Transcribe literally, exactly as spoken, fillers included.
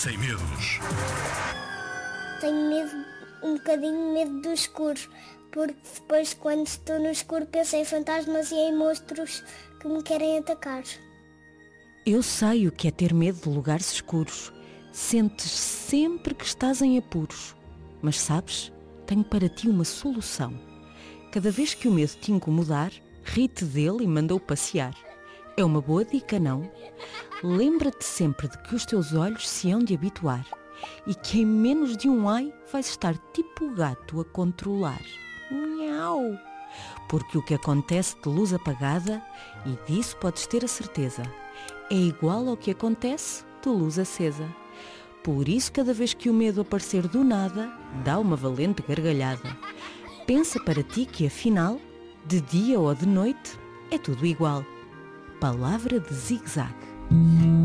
Sem medos. Tenho medo, um bocadinho medo do escuro, porque depois quando estou no escuro penso em fantasmas e em monstros que me querem atacar. Eu sei o que é ter medo de lugares escuros. Sentes sempre que estás em apuros. Mas sabes, tenho para ti uma solução. Cada vez que o medo te incomodar, ri-te dele e manda-o passear. É uma boa dica, não? Lembra-te sempre de que os teus olhos se hão de habituar e que em menos de um ai vais estar tipo gato a controlar. Miau! Porque o que acontece de luz apagada, e disso podes ter a certeza, é igual ao que acontece de luz acesa. Por isso, cada vez que o medo aparecer do nada, dá uma valente gargalhada. Pensa para ti que, afinal, de dia ou de noite, é tudo igual. Palavra de zigue-zague.